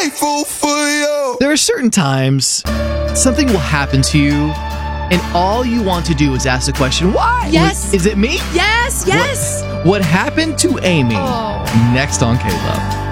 grateful for you. There are certain times something will happen to you, and all you want to do is ask the question, why? Yes. Is it me? Yes. What happened to Amy? Oh. Next on K-Love.